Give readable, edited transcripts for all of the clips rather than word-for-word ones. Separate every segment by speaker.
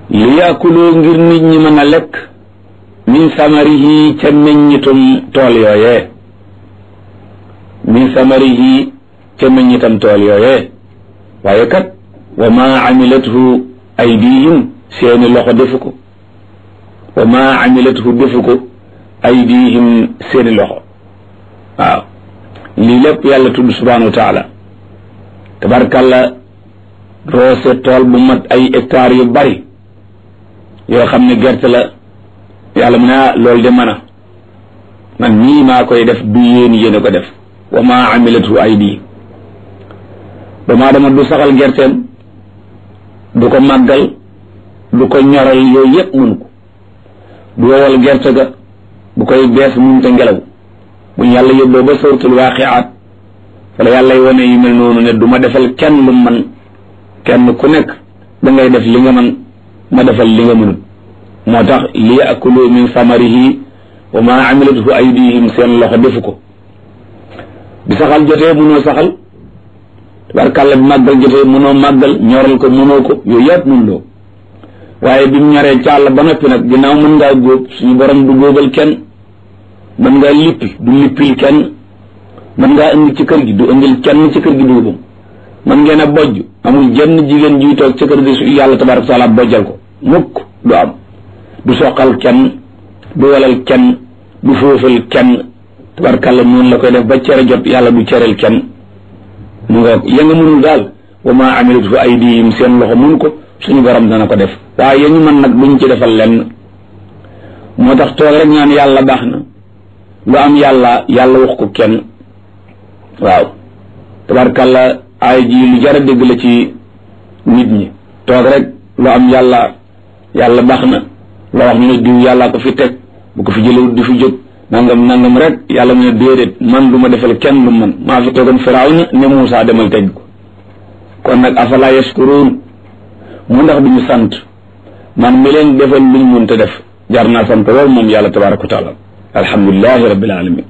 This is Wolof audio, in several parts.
Speaker 1: li yaakuloo ngir nit ñi mën a lekk min samarihi ca meññitum tool yooyee min samarihi ca meññitam tool yooyee waaye kat wa ma amilathu aydihim seeni loxo defu ko wa ma amilathu defu ko aydihim seeni loxo waaw lii lépp yàlla tudd subhanahu wa taala tabarkàlla roose tool bu mat ay hectares yu bari yoo xam ne gerte la yàlla mu ne loolu de man nii maa koy def du yéen a ko def wa ma amilatu aydi dama dama du saxal gerteem du ko màggal du ko ñoral yooyu yëpp mënu ko du wowal gerte ga bu koy bees mënu te ngelaw bu yàlla yóbboo ba suratul waaqiaat wala yàlla y wane yu mel noonu ne du ma defal kenn lu man kenn ku nekk da ngay def li nga man ma defal li nga mënut moo tax li yaakulu min samarihi wa ma amilathu aydihim seen loxo defu ko bi saxal jotee mënoo saxal tabarkàlla bi màggal jotee mënoo màggal ñoral ko mënoo ko yooyu yëpp mënuloo waaye bi mu ñoree càll ba noppi nag ginnaaw mën ngaa góob suñu borom du góobal kenn mën ngaa lippi du lippil kenn mën ngaa indi ci kër gi du indil kenn ci kër gi dugubam mën ngeen a bojj amul jenn jigéen juy toog ci kër gi su yàlla tabaraka taala bojjal ko mukk du am du soqal kenn du walal kenn du foofal kenn tabarkàlla noonu la koy def ba cere jot yàlla du cereel kenn mu nga ya nga mënul daal wa ma amilatu aydihim seen loxo mun ko suñu borom dana ko def waaye ñu mën nag duñ ci defal lenn moo tax toog rek ñaan yàlla baax na lu am yàlla wax ko kenn waaw tabarkàlla ay ji lu jar a dégg la ci nit ñi toog rek lu am yàlla baax na loo wax ñu ne diw yàllaa ko fi teg bu ko fi jëlewut di fi jóg nangam rek yàlla mu ne déedéet man du ma defal kenn lu man maa fi tegoon Firawna ne Muusaa demal teg ko kon nag afala yashkuruun mu ndax duñu sant man mi leen defal luñ mënta def jar naa sant lool moom yàlla tabaraka wa taala alhamdulillahi rabbil alamin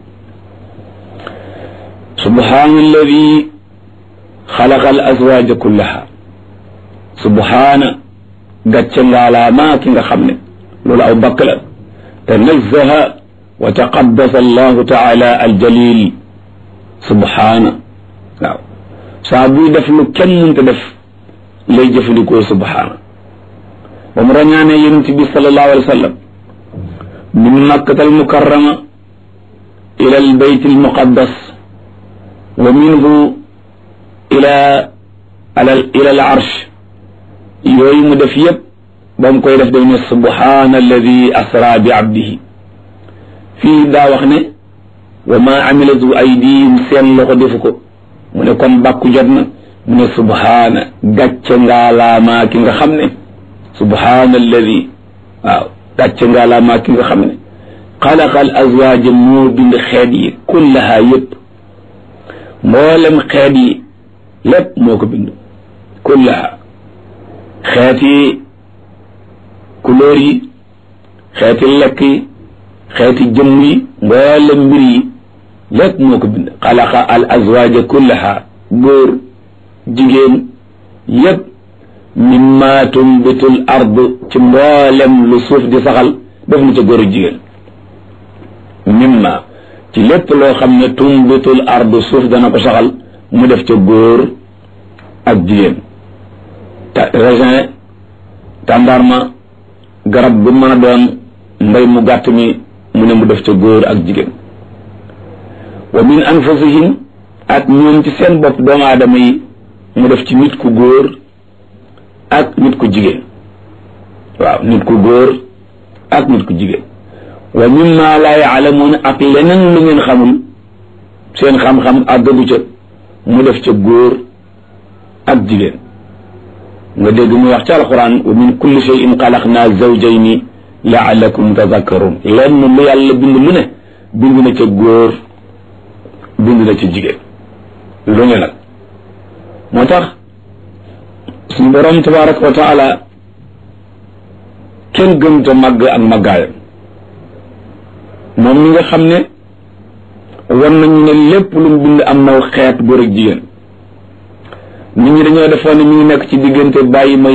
Speaker 1: subhaana alladi xalaqa al azwaaja kullaha subhaana gàcce ngaalaamaa ki nga xam ne loolu aw bakk la tanazzaha wa taqaddasa allahu taala aljalil subhaana waaw saa buy def lu kenn mënta def lay jëfandikoo subhaana ba mu rañaane yonent bi sallallahu alayhi wa sallam min makkata almukarrama ila albayt almuqaddas wa minhu ila al arsh yooyu mu def yëpp ba mu koy def daf ne subhaana alladi asra bi abdihi fii daa wax ne wa ma amilatu aydihim seen loxo defu ko mu ne kon bàkku jot na mu ne subhaana gàcce ngaalaamaa ki nga xam ne subhaana alladi waaw gàcce ngaalaamaa ki nga xam ne xalaqa al azwaaja moo bind xeet yi kullaha yëpp mboolem xeet yi lépp moo ko bind kullaha xeeti couleur yi xeeti lekk yi xeeti jëmm yi mboolem mbir yi lépp moo ko bind xalaqa al azwaaja kullaha góor jigéen yépp mimma tumbitul ard ci mboolem lu suuf di saxal def na ca góor ak jigéen mimma ci lépp loo xam ne tumbitul ard suuf dana ko saxal mu def ca góor ak jigéen raisin tàndarma garab bu mën a doon mbay mu gàtt mi mu ne mu def ca góor ak jigéen wa min anfusihim ak ñoom ci seen bopp doomu aadama yi mu def ci nit ku góor ak nit ku jigéen waaw nit ku góor ak nit ku jigéen wa mimma laa yaalamuun ak leneen lu ngeen xamul seen xam-xam àggagu ca mu def ca góor ak jigéen nga dégg muy wax ci alquran wa min kulli shay'in xalaqnaa zawjayni la'allakum tadhakkarun lenn lu yàlla bind lu ne bind na ca góor bind na ca jigéen lu ne nag moo tax suñu borom tabaraka wa taala kenn gën te màgg ak màggaayam moom mi nga xam ne wan nañu ne lépp lu mu bind am na xeet góor ak jigéen nit ñi dañoo defoon ne mi ngi nekk ci diggante bàyyi may